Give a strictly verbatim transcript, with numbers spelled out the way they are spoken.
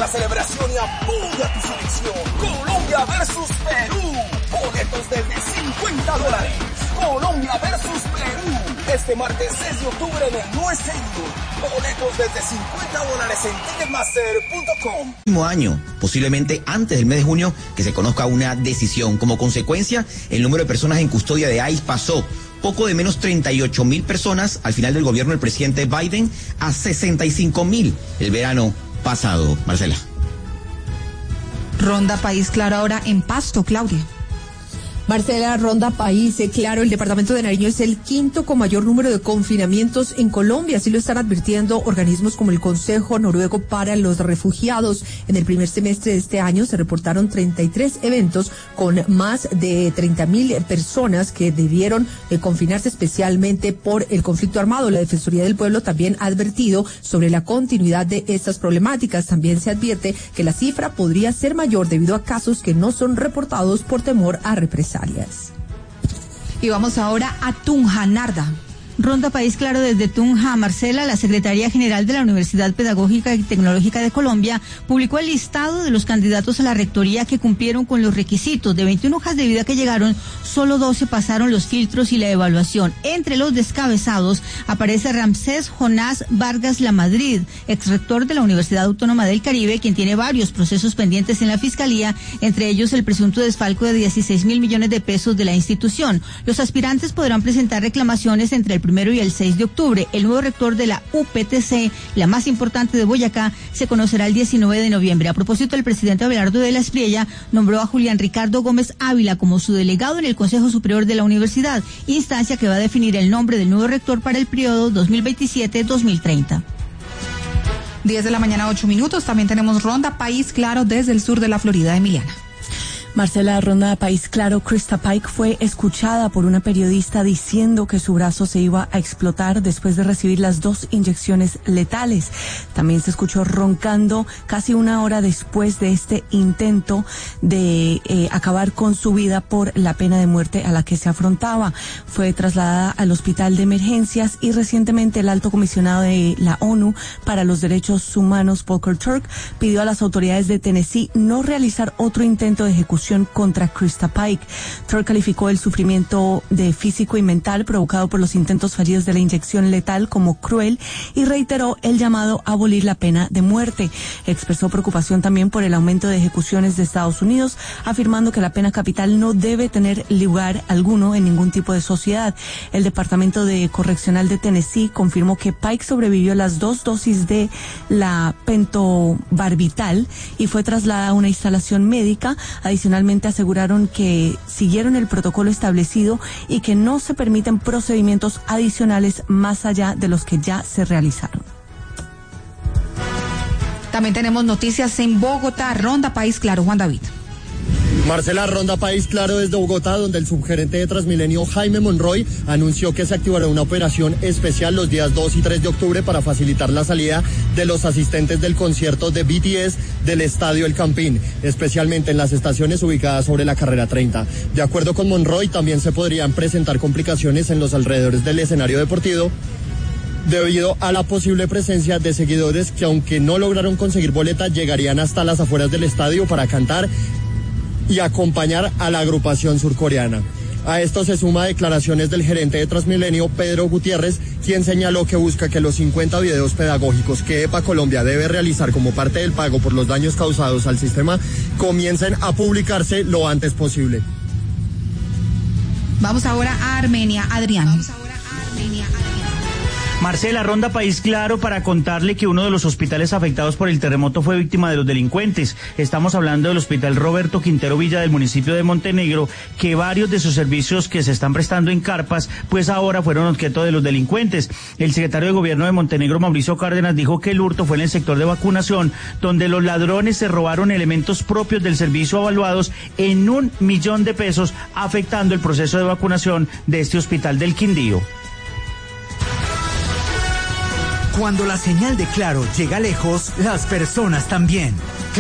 la celebración y apoya tu selección. Colombia versus Perú. Boletos desde cincuenta dólares. Colombia versus Perú. Este martes seis de octubre en el Nuez Stadium. Boletos desde cincuenta dólares en ticketmaster punto com. Próximo año, posiblemente antes del mes de junio, que se conozca una decisión. Como consecuencia, el número de personas en custodia de ICE pasó poco de menos treinta y ocho mil personas al final del gobierno del presidente Biden a sesenta y cinco mil el verano pasado. Marcela. Ronda País Claro ahora en Pasto, Claudia. Marcela, Ronda País, claro, el departamento de Nariño es el quinto con mayor número de confinamientos en Colombia, así lo están advirtiendo organismos como el Consejo Noruego para los Refugiados. En el primer semestre de este año se reportaron treinta y tres eventos con más de treinta mil personas que debieron eh, confinarse especialmente por el conflicto armado. La Defensoría del Pueblo también ha advertido sobre la continuidad de estas problemáticas. También se advierte que la cifra podría ser mayor debido a casos que no son reportados por temor a represalias. Y vamos ahora a Tunja, Narda. Ronda País Claro desde Tunja. Marcela, la Secretaría General de la Universidad Pedagógica y Tecnológica de Colombia publicó el listado de los candidatos a la rectoría que cumplieron con los requisitos. De veintiuna hojas de vida que llegaron, solo doce pasaron los filtros y la evaluación. Entre los descabezados aparece Ramsés Jonás Vargas Lamadrid, exrector de la Universidad Autónoma del Caribe, quien tiene varios procesos pendientes en la Fiscalía, entre ellos el presunto desfalco de dieciséis mil millones de pesos de la institución. Los aspirantes podrán presentar reclamaciones entre el primero y el seis de octubre. El nuevo rector de la U P T C, la más importante de Boyacá, se conocerá el diecinueve de noviembre. A propósito, el presidente Abelardo de la Espriella nombró a Julián Ricardo Gómez Ávila como su delegado en el Consejo Superior de la Universidad, instancia que va a definir el nombre del nuevo rector para el periodo dos mil veintisiete a dos mil treinta. diez de la mañana, ocho minutos. También tenemos Ronda País Claro desde el sur de la Florida, Emiliana. Marcela, Ronda País Claro, Krista Pike fue escuchada por una periodista diciendo que su brazo se iba a explotar después de recibir las dos inyecciones letales. También se escuchó roncando casi una hora después de este intento de eh, acabar con su vida por la pena de muerte a la que se afrontaba. Fue trasladada al hospital de emergencias y recientemente el alto comisionado de la ONU para los Derechos Humanos, Volker Turk, pidió a las autoridades de Tennessee no realizar otro intento de ejecución contra Krista Pike. Turk calificó el sufrimiento de físico y mental provocado por los intentos fallidos de la inyección letal como cruel y reiteró el llamado a abolir la pena de muerte. Expresó preocupación también por el aumento de ejecuciones de Estados Unidos, afirmando que la pena capital no debe tener lugar alguno en ningún tipo de sociedad. El Departamento de Correccional de Tennessee confirmó que Pike sobrevivió a las dos dosis de la pentobarbital y fue trasladada a una instalación médica. Adicionalmente aseguraron que siguieron el protocolo establecido y que no se permiten procedimientos adicionales más allá de los que ya se realizaron. También tenemos noticias en Bogotá. Ronda País Claro, Juan David. Marcela, Ronda País Claro desde Bogotá, donde el subgerente de Transmilenio, Jaime Monroy, anunció que se activará una operación especial los días dos y tres de octubre para facilitar la salida de los asistentes del concierto de B T S del Estadio El Campín, especialmente en las estaciones ubicadas sobre la carrera treinta. De acuerdo con Monroy, también se podrían presentar complicaciones en los alrededores del escenario deportivo debido a la posible presencia de seguidores que, aunque no lograron conseguir boleta, llegarían hasta las afueras del estadio para cantar y acompañar a la agrupación surcoreana. A esto se suma declaraciones del gerente de Transmilenio, Pedro Gutiérrez, quien señaló que busca que los cincuenta videos pedagógicos que EPA Colombia debe realizar como parte del pago por los daños causados al sistema comiencen a publicarse lo antes posible. Vamos ahora a Armenia, Adrián. Vamos ahora a Armenia, Adrián. Marcela, Ronda País Claro para contarle que uno de los hospitales afectados por el terremoto fue víctima de los delincuentes. Estamos hablando del Hospital Roberto Quintero Villa del municipio de Montenegro, que varios de sus servicios que se están prestando en carpas, pues ahora fueron objeto de los delincuentes. El secretario de Gobierno de Montenegro, Mauricio Cárdenas, dijo que el hurto fue en el sector de vacunación, donde los ladrones se robaron elementos propios del servicio avaluados en un millón de pesos, afectando el proceso de vacunación de este hospital del Quindío. Cuando la señal de Claro llega lejos, las personas también.